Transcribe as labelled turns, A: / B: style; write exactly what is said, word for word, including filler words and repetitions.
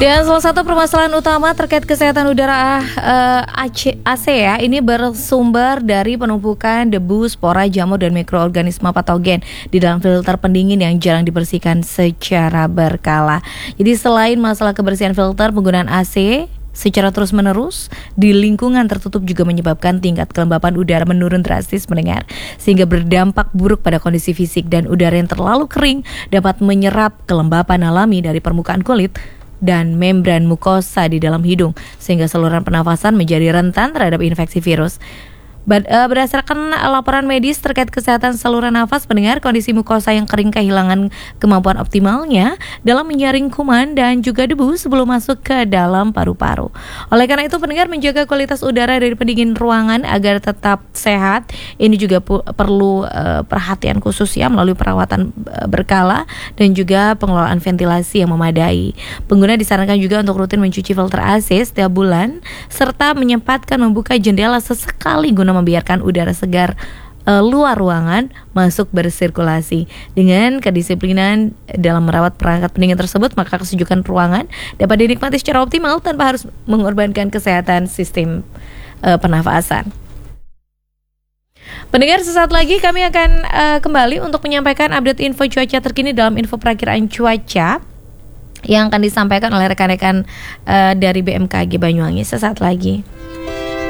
A: Dan salah satu permasalahan utama terkait kesehatan udara uh, A C ya, ini bersumber dari penumpukan debu, spora, jamur, dan mikroorganisme patogen di dalam filter pendingin yang jarang dibersihkan secara berkala. Jadi selain masalah kebersihan filter, penggunaan A C secara terus-menerus di lingkungan tertutup juga menyebabkan tingkat kelembapan udara menurun drastis mendengar, sehingga berdampak buruk pada kondisi fisik. Dan udara yang terlalu kering dapat menyerap kelembapan alami dari permukaan kulit dan membran mukosa di dalam hidung, sehingga saluran pernafasan menjadi rentan terhadap infeksi virus. Berdasarkan laporan medis terkait kesehatan saluran nafas pendengar, kondisi mukosa yang kering kehilangan kemampuan optimalnya dalam menyaring kuman dan juga debu sebelum masuk ke dalam paru-paru. Oleh karena itu, pendengar, menjaga kualitas udara dari pendingin ruangan agar tetap sehat ini juga pu- perlu uh, perhatian khusus ya, melalui perawatan uh, berkala dan juga pengelolaan ventilasi yang memadai. Pengguna disarankan juga untuk rutin mencuci filter A C setiap bulan serta menyempatkan membuka jendela sesekali guna membiarkan udara segar uh, luar ruangan masuk bersirkulasi. Dengan kedisiplinan dalam merawat perangkat pendingin tersebut, maka kesejukan ruangan dapat dinikmati secara optimal tanpa harus mengorbankan kesehatan sistem uh, pernafasan. Pendengar, sesaat lagi kami akan uh, kembali untuk menyampaikan update info cuaca terkini dalam info perakiraan cuaca yang akan disampaikan oleh rekan-rekan uh, dari B M K G Banyuwangi sesaat lagi.